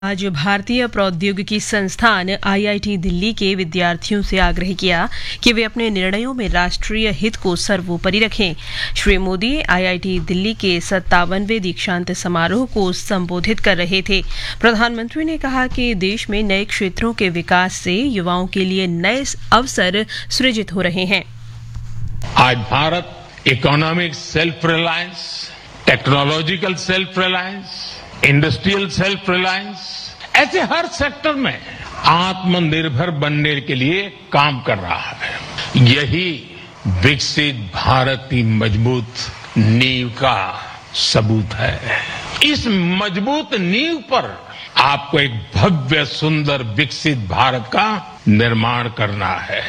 आज भारतीय प्रौद्योगिकी संस्थान आईआईटी दिल्ली के विद्यार्थियों से आग्रह किया कि वे अपने निर्णयों में राष्ट्रीय हित को सर्वोपरि रखें। श्री मोदी आईआईटी दिल्ली के 57वें दीक्षांत समारोह को संबोधित कर रहे थे। प्रधानमंत्री ने कहा कि देश में नए क्षेत्रों के विकास से युवाओं के लिए नए अवसर सृजित हो रहे हैं। आज Bharat economic self reliance, technological self reliance, industrial self reliance, ऐसे हर सेक्टर में आत्मनिर्भर बनने के लिए काम कर रहा है। यही विकसित भारत की मजबूत नींव का सबूत है। इस मजबूत नींव पर आपको एक भव्य, सुंदर, विकसित भारत का निर्माण करना है।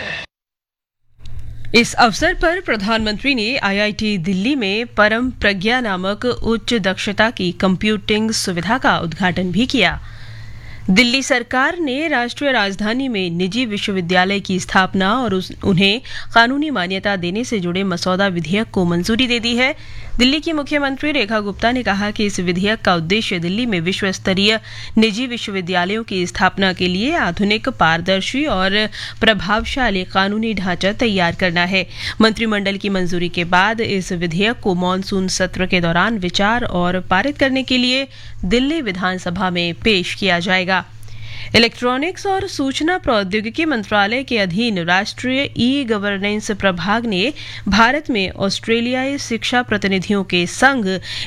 इस अवसर पर प्रधानमंत्री ने आईआईटी दिल्ली में परम प्रज्ञा नामक उच्च दक्षता की कंप्यूटिंग सुविधा का उद्घाटन भी किया। दिल्ली सरकार ने राष्ट्रीय राजधानी में निजी विश्वविद्यालय की स्थापना और उन्हें कानूनी मान्यता देने से जुड़े मसौदा विधेयक को मंजूरी दे दी है। दिल्ली की मुख्यमंत्री रेखा गुप्ता ने कहा कि इस विधेयक का उद्देश्य दिल्ली में विश्व स्तरीय निजी विश्वविद्यालयों की स्थापना के लिए आधुनिक, पारदर्शी और प्रभावशाली कानूनी ढांचा तैयार करना है। मंत्रिमंडल की मंजूरी के बाद इस विधेयक को मॉनसून सत्र के दौरान विचार और पारित करने के लिए दिल्ली विधानसभा में पेश किया जाएगा। इलेक्ट्रॉनिक्स और सूचना प्रौद्योगिकी मंत्रालय के अधीन राष्ट्रीय ई गवर्नेंस प्रभाग ने भारत में ऑस्ट्रेलियाई शिक्षा प्रतिनिधियों के संघ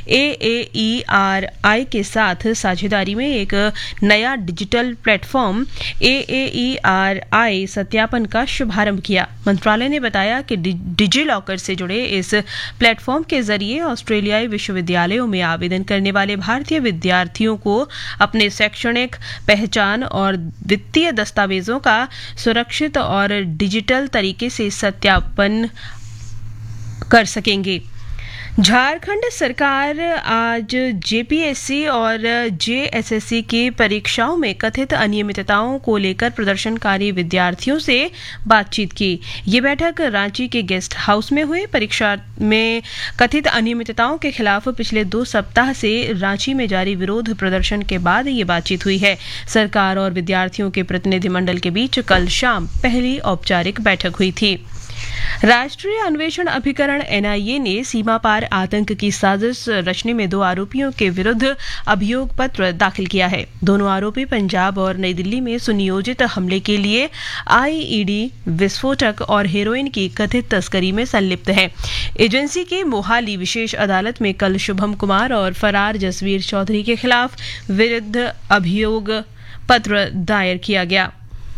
AAERI के साथ साझेदारी में एक नया डिजिटल प्लेटफॉर्म AAERI सत्यापन का शुभारंभ किया। मंत्रालय ने बताया कि डिजिलॉकर से जुड़े इस प्लेटफॉर्म के जरिए ऑस्ट्रेलियाई विश्वविद्यालयों में आवेदन करने वाले भारतीय विद्यार्थियों को अपने शैक्षणिक पहचान और वित्तीय दस्तावेजों का सुरक्षित और डिजिटल तरीके से सत्यापन कर सकेंगे। झारखंड सरकार आज जेपीएससी और जेएसएससी की परीक्षाओं में कथित अनियमितताओं को लेकर प्रदर्शनकारी विद्यार्थियों से बातचीत की। ये बैठक रांची के गेस्ट हाउस में हुई। परीक्षा में कथित अनियमितताओं के खिलाफ पिछले 2 सप्ताह से रांची में जारी विरोध प्रदर्शन के बाद ये बातचीत हुई है। सरकार और विद्यार्थियों के प्रतिनिधिमंडल के बीच कल शाम पहली औपचारिक बैठक हुई थी। राष्ट्रीय अन्वेषण अभिकरण एनआईए ने सीमा पार आतंक की साजिश रचने में 2 आरोपियों के विरुद्ध अभियोग पत्र दाखिल किया है। दोनों आरोपी पंजाब और नई दिल्ली में सुनियोजित हमले के लिए आईईडी, विस्फोटक और हेरोइन की कथित तस्करी में संलिप्त हैं। एजेंसी की मोहाली विशेष अदालत में कल शुभम कुमार और फरार जसवीर चौधरी के खिलाफ विरुद्ध अभियोग पत्र दायर किया गया।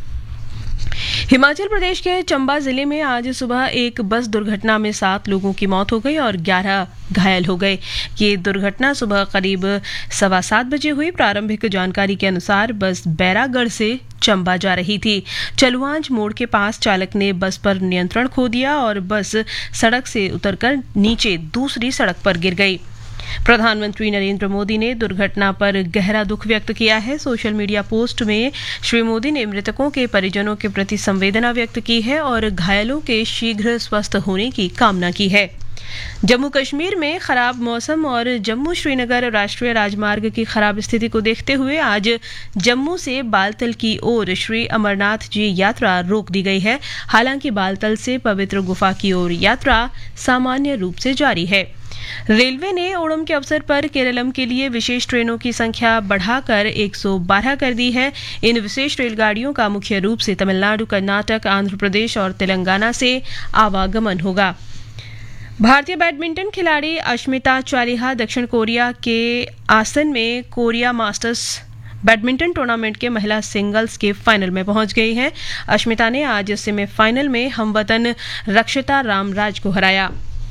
हिमाचल प्रदेश के चंबा जिले में आज सुबह एक बस दुर्घटना में 7 लोगों की मौत हो गई और 11 घायल हो गए। ये दुर्घटना सुबह करीब 7:15 बजे हुई। प्रारंभिक जानकारी के अनुसार बस बैरागढ़ से चंबा जा रही थी। चलुआंज मोड़ के पास चालक ने बस पर नियंत्रण खो दिया और बस सड़क से उतरकर नीचे दूसरी सड़क पर गिर गई। प्रधानमंत्री नरेंद्र मोदी ने दुर्घटना पर गहरा दुख व्यक्त किया है। सोशल मीडिया पोस्ट में श्री मोदी ने मृतकों के परिजनों के प्रति संवेदना व्यक्त की है और घायलों के शीघ्र स्वस्थ होने की कामना की है। जम्मू कश्मीर में खराब मौसम और जम्मू श्रीनगर राष्ट्रीय राजमार्ग की खराब स्थिति को देखते हुए आज जम्मू से बालतल की ओर श्री अमरनाथ जी यात्रा रोक दी गई है। हालांकि बालतल से पवित्र गुफा की ओर यात्रा सामान्य रूप से जारी है। रेलवे ने ओणम के अवसर पर केरलम के लिए विशेष ट्रेनों की संख्या बढ़ाकर 112 कर दी है। इन विशेष रेलगाड़ियों का मुख्य रूप से तमिलनाडु, कर्नाटक, आंध्र प्रदेश और तेलंगाना से आवागमन होगा। भारतीय बैडमिंटन खिलाड़ी अश्मिता चालिहा दक्षिण कोरिया के आसन में कोरिया मास्टर्स बैडमिंटन टूर्नामेंट के महिला सिंगल्स के फाइनल में पहुंच गई हैं। अश्मिता ने आज सेमीफाइनल में हमवतन रक्षिता रामराज को हराया।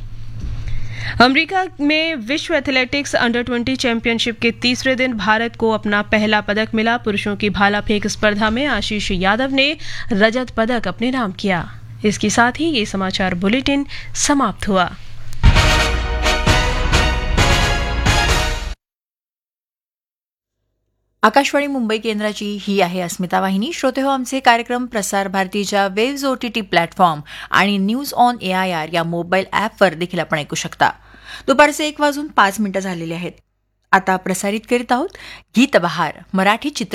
अमेरिका में विश्व एथलेटिक्स अंडर 20 चैंपियनशिप के तीसरे दिन भारत को अपना पहला पदक मिला। पुरुषों की भाला फेंक स्पर्धा में आशीष यादव ने रजत पदक अपने नाम किया। इसके साथ ही ये समाचार बुलेटिन समाप्त हुआ। आकाशवाणी मुंबई केंद्राची ही आहे अस्मिता वाहिनी. श्रोते हो, आमचे कार्यक्रम प्रसार भारतीच्या वेव्ज OTT प्लॅटफॉर्म आणि न्यूज ऑन AIR या मोबाईल ॲपवर देखील आपण ऐकू शकता. दुपारचे 1:05 झालेले आहेत. आता प्रसारित करीत आहोत गीतबहार मराठी चित्रपट